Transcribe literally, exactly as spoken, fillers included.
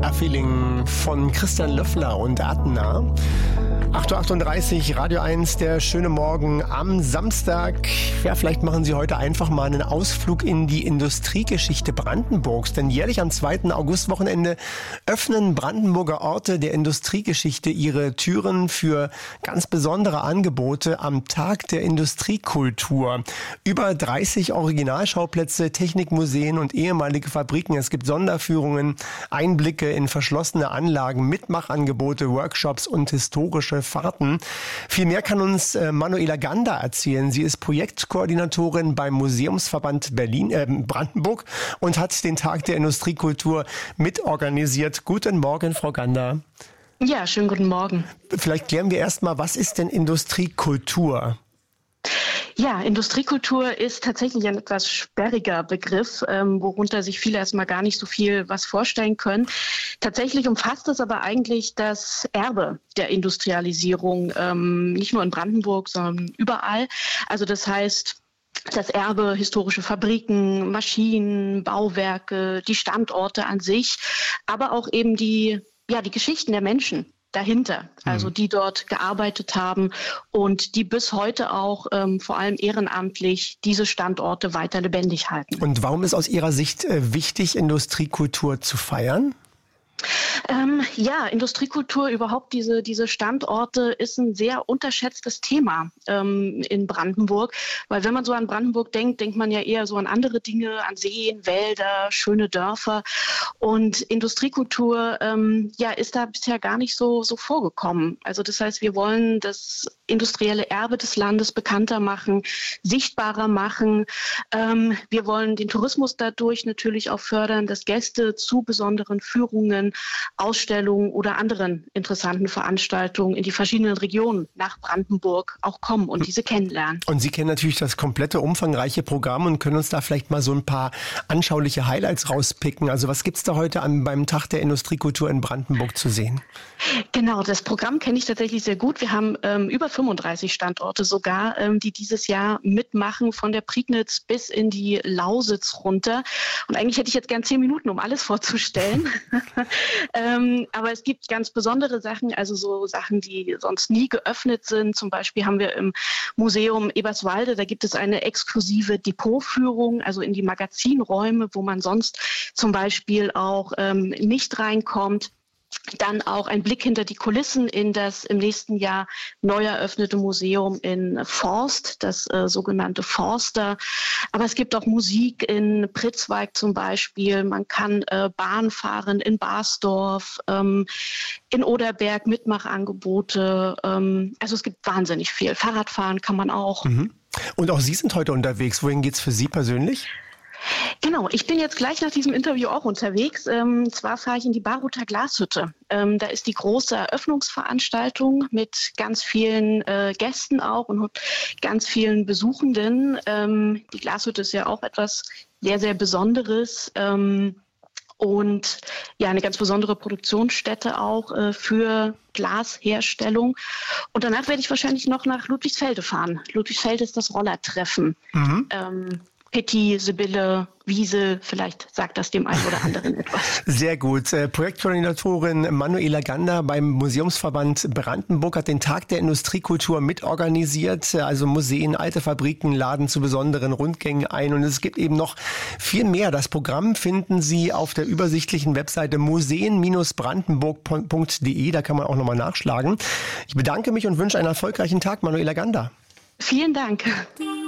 Feeling von Christian Löffler und Adna. acht Uhr achtunddreißig, Radio eins, der schöne Morgen am Samstag. Ja, vielleicht machen Sie heute einfach mal einen Ausflug in die Industriegeschichte Brandenburgs. Denn jährlich am zweiten Augustwochenende öffnen Brandenburger Orte der Industriegeschichte ihre Türen für ganz besondere Angebote am Tag der Industriekultur. Über dreißig Originalschauplätze, Technikmuseen und ehemalige Fabriken. Es gibt Sonderführungen, Einblicke in verschlossene Anlagen, Mitmachangebote, Workshops und historische Fahrten. Viel mehr kann uns äh, Manuela Gander erzählen. Sie ist Projektkoordinatorin beim Museumsverband Berlin, äh, Brandenburg und hat den Tag der Industriekultur mitorganisiert. Guten Morgen, Frau Gander. Ja, schönen guten Morgen. Vielleicht klären wir erst mal, was ist denn Industriekultur? Ja, Industriekultur ist tatsächlich ein etwas sperriger Begriff, ähm, worunter sich viele erstmal gar nicht so viel was vorstellen können. Tatsächlich umfasst es aber eigentlich das Erbe der Industrialisierung, ähm, nicht nur in Brandenburg, sondern überall. Also das heißt, das Erbe, historische Fabriken, Maschinen, Bauwerke, die Standorte an sich, aber auch eben die, ja, die Geschichten der Menschen dahinter, also die dort gearbeitet haben und die bis heute auch ähm, vor allem ehrenamtlich diese Standorte weiter lebendig halten. Und warum ist aus Ihrer Sicht äh, wichtig, Industriekultur zu feiern? Ähm, ja, Industriekultur, überhaupt diese, diese Standorte ist ein sehr unterschätztes Thema ähm, in Brandenburg, weil wenn man so an Brandenburg denkt, denkt man ja eher so an andere Dinge, an Seen, Wälder, schöne Dörfer und Industriekultur ähm, ja, ist da bisher gar nicht so, so vorgekommen. Also das heißt, wir wollen das industrielle Erbe des Landes bekannter machen, sichtbarer machen. Ähm, wir wollen den Tourismus dadurch natürlich auch fördern, dass Gäste zu besonderen Führungen, Ausstellungen oder anderen interessanten Veranstaltungen in die verschiedenen Regionen nach Brandenburg auch kommen und diese kennenlernen. Und Sie kennen natürlich das komplette, umfangreiche Programm und können uns da vielleicht mal so ein paar anschauliche Highlights rauspicken. Also was gibt's da heute an, beim Tag der Industriekultur in Brandenburg zu sehen? Genau, das Programm kenne ich tatsächlich sehr gut. Wir haben ähm, über fünfunddreißig Standorte sogar, ähm, die dieses Jahr mitmachen, von der Prignitz bis in die Lausitz runter. Und eigentlich hätte ich jetzt gern zehn Minuten, um alles vorzustellen. ähm, aber es gibt ganz besondere Sachen, also so Sachen, die sonst nie geöffnet sind. Zum Beispiel haben wir im Museum Eberswalde, da gibt es eine exklusive Depotführung, also in die Magazinräume, wo man sonst zum Beispiel auch ähm, nicht reinkommt. Dann auch ein Blick hinter die Kulissen in das im nächsten Jahr neu eröffnete Museum in Forst, das äh, sogenannte Forster. Aber es gibt auch Musik in Pritzwalk zum Beispiel. Man kann äh, Bahn fahren in Barsdorf, ähm, in Oderberg, Mitmachangebote. Ähm, also es gibt wahnsinnig viel. Fahrradfahren kann man auch. Mhm. Und auch Sie sind heute unterwegs. Wohin geht's für Sie persönlich? Genau, ich bin jetzt gleich nach diesem Interview auch unterwegs. Ähm, zwar fahre ich in die Baruther Glashütte. Ähm, da ist die große Eröffnungsveranstaltung mit ganz vielen äh, Gästen auch und ganz vielen Besuchenden. Ähm, die Glashütte ist ja auch etwas sehr, sehr Besonderes. Ähm, und ja, eine ganz besondere Produktionsstätte auch äh, für Glasherstellung. Und danach werde ich wahrscheinlich noch nach Ludwigsfelde fahren. Ludwigsfelde ist das Rollertreffen. Mhm. Ähm, Pitti, Sibylle, Wiese, vielleicht sagt das dem einen oder anderen etwas. Sehr gut. Projektkoordinatorin Manuela Gander beim Museumsverband Brandenburg hat den Tag der Industriekultur mitorganisiert. Also Museen, alte Fabriken laden zu besonderen Rundgängen ein. Und es gibt eben noch viel mehr. Das Programm finden Sie auf der übersichtlichen Webseite museen brandenburg punkt de. Da kann man auch nochmal nachschlagen. Ich bedanke mich und wünsche einen erfolgreichen Tag, Manuela Gander. Vielen Dank.